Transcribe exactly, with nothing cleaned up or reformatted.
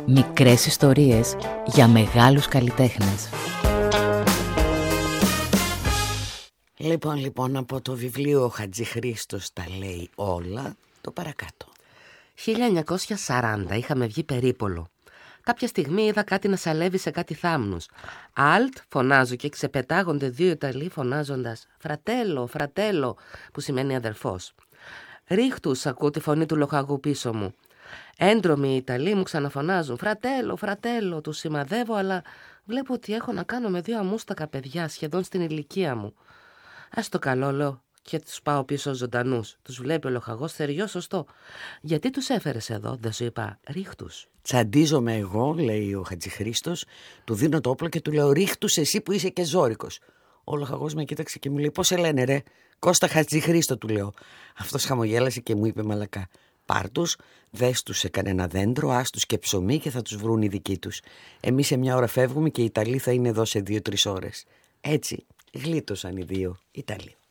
Μικρές ιστορίες για μεγάλους καλλιτέχνες. Λοιπόν, λοιπόν, από το βιβλίο «Ο Χατζηχρήστος τα λέει όλα», το παρακάτω. χίλια εννιακόσια σαράντα είχαμε βγει περίπολο. Κάποια στιγμή είδα κάτι να σαλεύει σε κάτι θάμνους. Αλτ, φωνάζω και ξεπετάγονται δύο Ιταλοί φωνάζοντας «Φρατέλο, φρατέλο», που σημαίνει αδερφός. «Ρίχτους», ακούω τη φωνή του λοχαγού πίσω μου. Έντρομοι οι Ιταλοί μου ξαναφωνάζουν «Φρατέλο, φρατέλο», τους σημαδεύω, αλλά βλέπω ότι έχω να κάνω με δύο αμούστακα παιδιά σχεδόν στην ηλικία μου. «Ας το καλό», λέω, και τους πάω πίσω ζωντανούς. Τους βλέπει ο λοχαγός, θεριό σωστό. «Γιατί τους έφερες εδώ?» Δεν σου είπα «Ρίχτους». Τσαντίζομαι εγώ, λέει ο Χατζηχρήστος, του δίνω το όπλο και του λέω «Ρίχτους εσύ που είσαι και ζώρικος». Ο λοχαγός με κοίταξε και μου λέει «Πώς σε λένε ρε?» «Κώστα Χατζηχρήστο», του λέω. Αυτός χαμογέλασε και μου είπε μαλακά «Πάρ' τους, δες τους σε κανένα δέντρο, άς τους και ψωμί και θα τους βρουν οι δικοί τους. Εμείς σε μια ώρα φεύγουμε και οι Ιταλοί θα είναι εδώ σε δύο-τρεις ώρες». Έτσι γλίτωσαν οι δύο Ιταλοί.